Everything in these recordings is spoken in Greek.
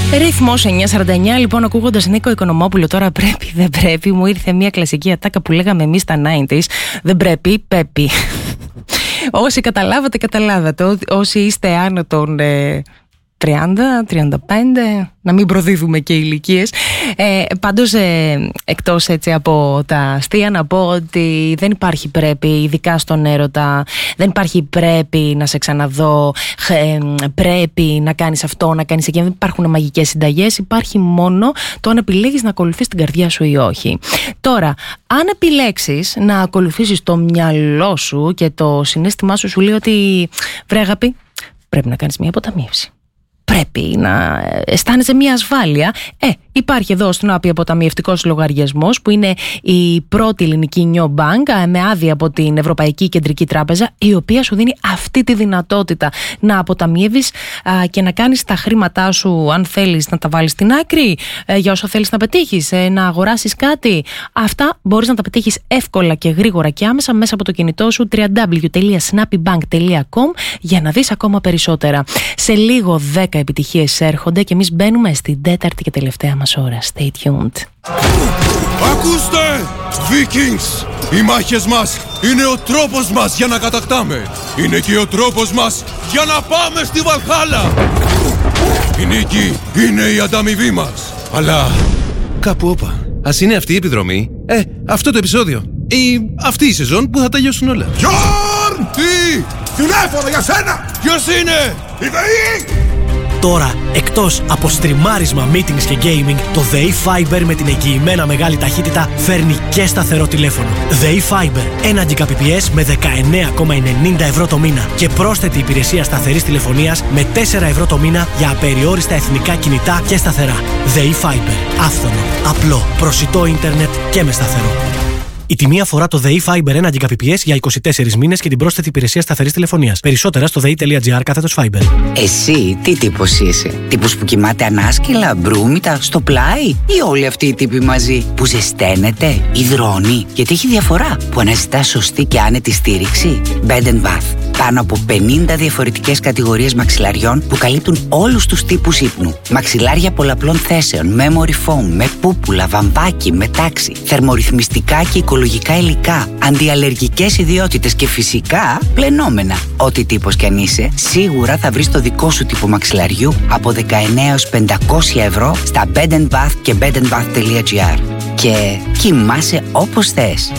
Ρυθμός 9:49. Λοιπόν, ακούγοντας Νίκο Οικονομόπουλο, τώρα πρέπει, δεν πρέπει, μου ήρθε μια κλασική ατάκα που λέγαμε εμείς στα 90s. Δεν πρέπει, πέπι. Όσοι καταλάβατε. Όσοι είστε άνω των 30, 35, να μην προδίδουμε και ηλικίες. Πάντως, εκτός έτσι από τα αστεία, να πω ότι δεν υπάρχει πρέπει, ειδικά στον έρωτα, δεν υπάρχει πρέπει να σε ξαναδώ, πρέπει να κάνεις αυτό, να κάνεις εκείνο. Δεν υπάρχουν μαγικές συνταγές, υπάρχει μόνο το αν επιλέγεις να ακολουθείς την καρδιά σου ή όχι. Τώρα, αν επιλέξεις να ακολουθήσεις το μυαλό σου και το συναίσθημά σου σου λέει ότι βρε αγάπη, πρέπει να κάνεις μια αποταμίευση. Πρέπει να αισθάνεσαι μια ασφάλεια. Υπάρχει εδώ στον ΑΠΗ αποταμιευτικός λογαριασμός, που είναι η πρώτη ελληνική Neo Bank με άδεια από την Ευρωπαϊκή Κεντρική Τράπεζα, η οποία σου δίνει αυτή τη δυνατότητα να αποταμιεύεις και να κάνεις τα χρήματά σου, αν θέλεις να τα βάλεις στην άκρη για όσο θέλεις να πετύχεις, να αγοράσεις κάτι. Αυτά μπορείς να τα πετύχεις εύκολα και γρήγορα και άμεσα μέσα από το kινητό σου, www.snappybank.com, για να δεις ακόμα περισσότερα. Σε λίγο 10 επιτυχίες έρχονται και εμείς μπαίνουμε στην τέταρτη και τελευταία μας ώρα. Stay tuned. Ακούστε, Vikings! Οι μάχες μας είναι ο τρόπος μας για να κατακτάμε. Είναι και ο τρόπος μας για να πάμε στη Βαλχάλα. Η νίκη είναι η ανταμοιβή μας. Αλλά κάπου όπα. Ας είναι αυτή η επιδρομή, αυτό το επεισόδιο ή αυτή η σεζόν που θα τελειώσουν όλα. Γιόρν! Τι! Τηλέφωνο για σένα! Ποιος είναι? Η ΔΕΗ! Τώρα, εκτός από στριμάρισμα, meetings και gaming, το ΔΕΗ Fiber με την εγγυημένα μεγάλη ταχύτητα φέρνει και σταθερό τηλέφωνο. ΔΕΗ Fiber, 1 Gbps με 19,90 ευρώ το μήνα και πρόσθετη υπηρεσία σταθερής τηλεφωνίας με 4 ευρώ το μήνα για απεριόριστα εθνικά κινητά και σταθερά. ΔΕΗ Fiber, άφθονο, απλό, προσιτό ίντερνετ και με σταθερό. Η τιμή αφορά το ΔΕΗ Fiber 1 Gbps για 24 μήνες και την πρόσθετη υπηρεσία σταθερής τηλεφωνίας. Περισσότερα στο dei.gr/Fiber. Εσύ τι τύπος είσαι? Τύπος που κοιμάται ανάσκελα, μπρούμητα, στο πλάι, ή όλοι αυτοί οι τύποι μαζί που ζεσταίνεται, υδρώνει? Γιατί έχει διαφορά που αναζητά σωστή και άνετη στήριξη. Bed & Bath. Πάνω από 50 διαφορετικές κατηγορίες μαξιλαριών που καλύπτουν όλους τους τύπους ύπνου. Μαξιλάρια πολλαπλών θέσεων, memory foam, με πούπουλα, βαμβάκι, με τάξη, θερμορυθμιστικά και οικολογικά υλικά, αντιαλλεργικές ιδιότητες και φυσικά πλενόμενα. Ό,τι τύπος κι αν είσαι, σίγουρα θα βρεις το δικό σου τύπο μαξιλαριού από 19 έως 500 ευρώ στα Bed & Bath και bedandbath.gr. Και κοιμάσαι όπως θες.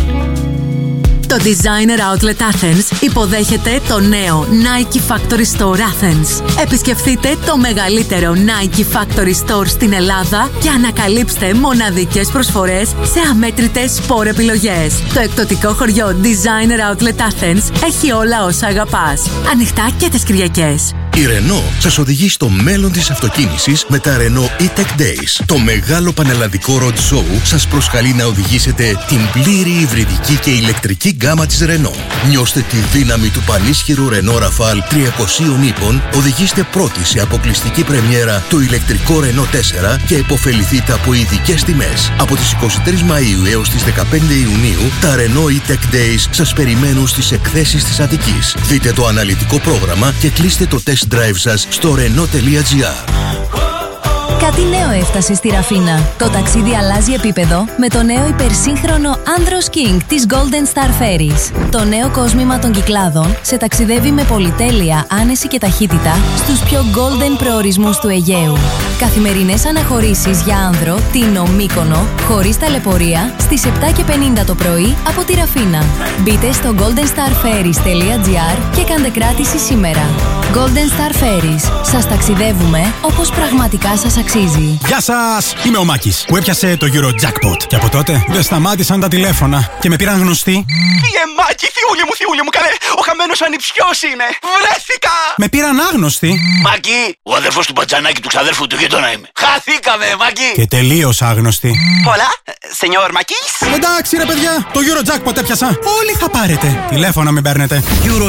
Το Designer Outlet Athens υποδέχεται το νέο Nike Factory Store Athens. Επισκεφτείτε το μεγαλύτερο Nike Factory Store στην Ελλάδα και ανακαλύψτε μοναδικές προσφορές σε αμέτρητες σπορ επιλογές. Το εκπτωτικό χωριό Designer Outlet Athens έχει όλα όσα αγαπάς. Ανοιχτά και τις Κυριακές. Η Renault σας οδηγεί στο μέλλον της αυτοκίνησης με τα Renault E-Tech Days. Το μεγάλο πανελλαδικό road show σας προσκαλεί να οδηγήσετε την πλήρη υβριδική και ηλεκτρική γκάμα της Renault. Νιώστε τη δύναμη του πανίσχυρου Renault Rafale 300 ύπων, οδηγήστε πρώτοι σε αποκλειστική πρεμιέρα το ηλεκτρικό Renault 4 και επωφεληθείτε από ειδικές τιμές. Από τις 23 Μαΐου έως τις 15 Ιουνίου, τα Renault E-Tech Days σας περιμένουν στις εκθέσεις της Αττικής. Δείτε το αναλυτικό πρόγραμμα και κλείστε το test drive σας στο renault.gr. Κάτι νέο έφτασε στη Ραφίνα. Το ταξίδι αλλάζει επίπεδο με το νέο υπερσύγχρονο Andros King της Golden Star Ferries. Το νέο κόσμημα των Κυκλάδων σε ταξιδεύει με πολυτέλεια, άνεση και ταχύτητα στους πιο golden προορισμούς του Αιγαίου. Καθημερινές αναχωρήσεις για άνδρο, Τίνο, Μύκονο, χωρίς ταλαιπωρία, στις 7:50 το πρωί από τη Ραφίνα. Μπείτε στο goldenstarferries.gr και κάντε κράτηση σήμερα. Golden Star Ferries. Σας ταξιδεύουμε όπως πραγματικά σας αξίζει. Γεια σας! Είμαι ο Μάκης που έπιασε το Eurojackpot. Και από τότε δεν σταμάτησαν τα τηλέφωνα και με πήραν γνωστοί. Μάκη, θειούλη μου, καλέ! Ο χαμένος ανιψιός είναι! Βρέθηκα! Με πήραν άγνωστοι. Μάκη, ο αδερφός του Μπατζανάκη του ξαδέρφου του γείτονα είμαι. Χαθήκαμε, Μάκη! Και τελείως άγνωστοι. Hola, señor Μάκης. Εντάξει ρε παιδιά, το Eurojackpot έπιασα. Όλοι θα πάρετε. Τηλέφωνα μην παίρνετε.